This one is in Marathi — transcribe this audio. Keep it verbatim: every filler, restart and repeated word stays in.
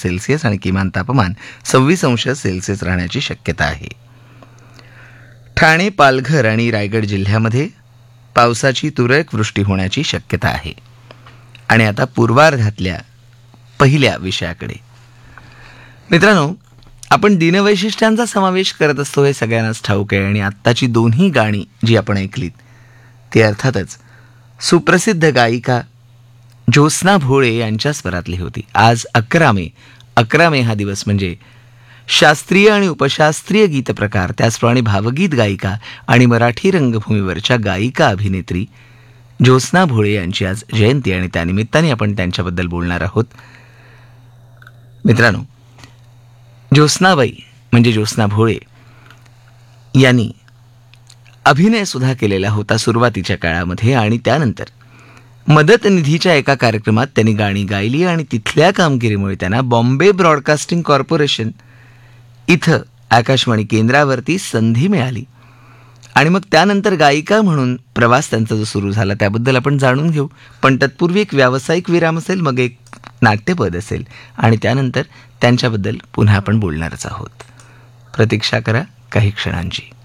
सेल्सिअस आणि किमान तापमान सव्वीस अंश सेल्सिअस राहण्याची शक्यता आहे. ठाणे, पालघर आणि रायगड जिल्ह्यामध्ये पावसाची तुरळक वृष्टी होण्याची शक्यता आहे. आणि आता पूर्वार्धातल्या पहिल्या विषयाकडे. मित्रांनो, आपण दिनवैशिष्ट्यांचा समावेश करत असतो हे सगळ्यांनाच ठाऊक आहे. आणि आत्ताची दोन्ही गाणी जी आपण ऐकलीत ती अर्थातच सुप्रसिद्ध गायिका ज्योत्स्ना भोळे यांच्या स्वरातली होती. आज अकरा मे अकरा मे हा दिवस म्हणजे शास्त्रीय आणि उपशास्त्रीय गीत प्रकार, त्याचप्रमाणे भावगीत गायिका आणि मराठी रंगभूमीवरच्या गायिका अभिनेत्री ज्योत्स्ना भोळे यांची आज जयंती आणि त्यानिमित्ताने आपण त्यांच्याबद्दल बोलणार आहोत. मित्रांनो, ज्योत्स्नाबाई म्हणजे ज्योत्स्ना भोळे यांनी अभिनय सुद्धा केलेला होता सुरुवातीच्या काळामध्ये. आणि त्यानंतर मदत निधीच्या एका कार्यक्रमात त्यांनी गाणी गायली आणि तिथल्या कामगिरीमुळे त्यांना बॉम्बे ब्रॉडकास्टिंग कॉर्पोरेशन इथं आकाशवाणी केंद्रावरती संधी मिळाली. आणि मग त्यानंतर गायिका म्हणून प्रवास त्यांचा जो सुरू झाला त्याबद्दल आपण जाणून घेऊ. पण तत्पूर्वी एक व्यावसायिक विराम असेल, मग एक नाट्यपद असेल आणि त्यानंतर त्यांच्याबद्दल पुन्हा आपण बोलणारच आहोत. प्रतीक्षा करा काही क्षणांची.